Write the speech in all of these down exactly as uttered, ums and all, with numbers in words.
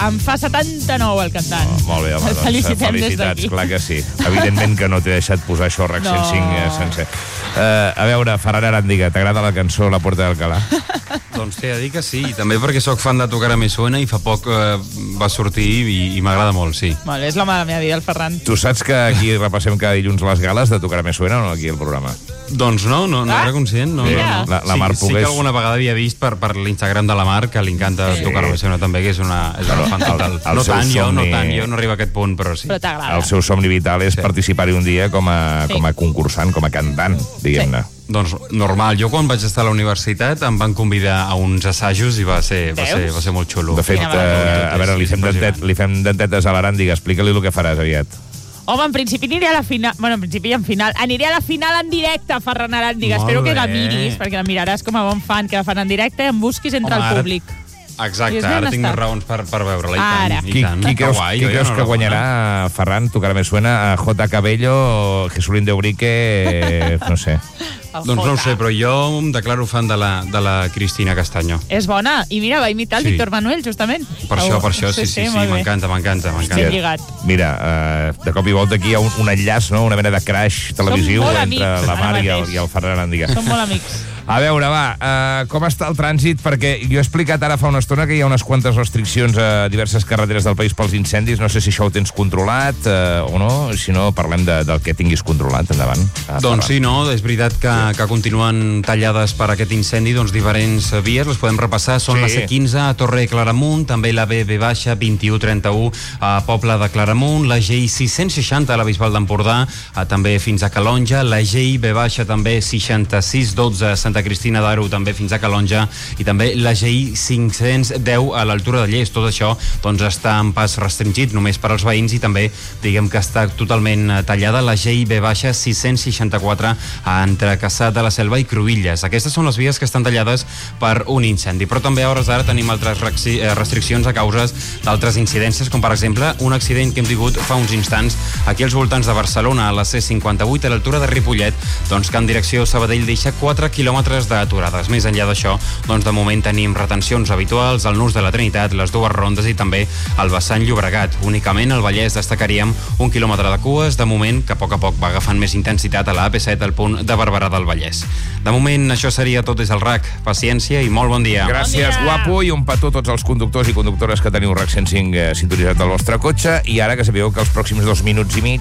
en fa setanta-nou el cantant. Oh, molt bé, home, el doncs, felicitem des felicitats, d'aquí. clar que sí. Evidentment que no t'he deixat posar això RAC cent cinc No. eh, sencer. Uh, a veure, Ferran Arándiga, t'agrada la cançó La Puerta d'Alcalá? Doncs t'he de dir que sí, i també perquè sóc fan de Tocar Me Suena i fa poc eh, va sortir i, i m'agrada molt, sí. Vale, és l'home de la meva vida, el Ferran. Tu saps que aquí repassem cada dilluns les gales de Tocar Me Suena o no, aquí al programa? Doncs no, no, no Ah, era conscient. No, mira. no, no. La- la sí, Mar sí Pogués- que alguna vegada havia vist per, per l'Instagram de la Mar, que li encanta Sí. Tocar Me Suena també, que és una, és una fan total. el No seu tant jo, no somni- tant jo, no arriba a aquest punt, però sí. Però t'agrada. El seu somni vital és Sí. participar-hi un dia com a, Sí. com a concursant, com a cantant, diguem-ne. Doncs normal, jo quan vaig estar a la universitat em van convidar a uns assajos i va ser, va Veus? ser, va ser molt xulo. De fet, Quina eh, meravella. a veure, li fem, dentet, li fem dentetes a l'Arándiga, explica-li el que faràs aviat. Home, en principi aniré a la final... Bueno, en principi i en final. Aniré a la final en directe, Ferran Arándiga. Molt Espero que la bé. miris, perquè la miraràs com a bon fan, que la fan en directe i em busquis entre Home, el ara- públic. Exacte, Dius, ben ara tinc estat. més raons per, per veure-la, i Ara. tant. I Qui, tant. qui creus, guai, qui oi? creus que Enhorabona. guanyarà, Ferran, Tocar Me Suena, a J. Cabello, Jesulín de Urique, eh, no sé. El Doncs no ho Jota. sé, però jo em declaro fan de la, de la Cristina Castaño. És bona. I mira, va imitar el Sí. Víctor Manuel, justament. Per això, per això, sí, sí, sí, molt bé. m'encanta, m'encanta, Ben m'encanta. lligat. Mira, eh, de cop i volta aquí hi ha un, un enllaç, no? Una mena de crash televisiu molt entre amics, la ara Mar i el, mateix. i el Ferran Arándiga. Som molt amics. A veure, va, uh, com està el trànsit? Perquè jo he explicat ara fa una estona que hi ha unes quantes restriccions a diverses carreteres del país pels incendis. No sé si això ho tens controlat uh, o no. Si no, parlem de, del que tinguis controlat. Endavant. Ah, Doncs sí, no? És veritat que, que continuen tallades per aquest incendi doncs diferents vies, les podem repassar. Són Sí. la C quinze a Torre de Claramunt, també la B B baixa vint u trenta-u a Pobla de Claramunt, la G I sis-cents seixanta a la Bisbal d'Empordà, eh, també fins a Calonja, la G I B baixa també seixanta-sis dotze a Santa Cristina d'Aro, també fins a Calonja, i també la G I cinc-cents deu a l'altura de Llers. Tot això doncs, està en pas restringit només per als veïns i també diguem que està totalment eh, tallada la G I B baixa sis-cents seixanta-quatre entre Cassà de la Selva i Cruïlles. Aquestes són les vies que estan tallades per un incendi, però també a hores d'ara tenim altres rexi- eh, restriccions a causes d'altres incidències, com per exemple un accident que hem tingut fa uns instants aquí als voltants de Barcelona, a la C cinquanta-vuit a l'altura de Ripollet, doncs que en direcció Sabadell deixa quatre quilòmetres d'aturades. Més enllà d'això, doncs de moment tenim retencions habituals al Nus de la Trinitat, les dues rondes i també al vessant Llobregat. Únicament al Vallès destacaríem un quilòmetre de cues, de moment que a poc a poc va agafant més intensitat a la A P set al punt de Barberà del Vallès. De moment això seria tot des del RAC. Paciència i molt bon dia. Gràcies, Bon dia. guapo, i un petó a tots els conductors i conductores que teniu RAC cent cinc eh, sintonitzat al vostre cotxe. I ara que sapigueu que els pròxims dos minuts i mig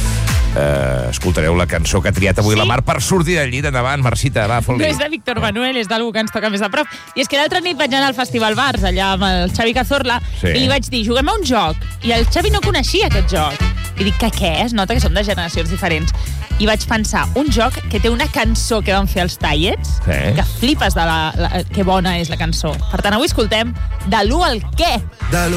eh, escoltareu la cançó que ha triat avui Sí? la Mar per sortir del llit. Endavant, Marcita, va, No fot-li. és de Víctor Manuel, és d'algú que ens toca més a prop. I és que l'altra nit vaig anar al Festival Bars, allà amb el Xavi Cazorla, Sí. i li vaig dir, juguem a un joc. I el Xavi no coneixia aquest joc. I dic, que què? Es nota que som de generacions diferents. I vaig pensar, un joc que té una cançó que van fer els Tallets, Sí. que flipes de la, la, que bona és la cançó. Per tant, avui escoltem de l'u al què.